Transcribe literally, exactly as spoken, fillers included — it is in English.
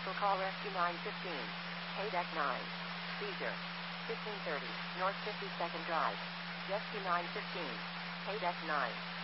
Vehicle call Rescue nine fifteen. K deck nine. Seizure. fifteen thirty, North fifty-second Drive. Rescue nine fifteen. K deck nine.